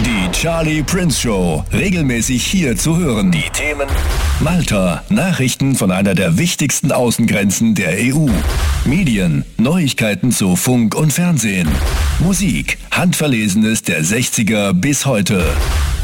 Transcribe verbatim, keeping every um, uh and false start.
Die Charlie Prince Show. Regelmäßig hier zu hören. Die Themen: Malta, Nachrichten von einer der wichtigsten Außengrenzen der E U. Medien, Neuigkeiten zu Funk und Fernsehen. Musik, Handverlesenes der sechziger bis heute.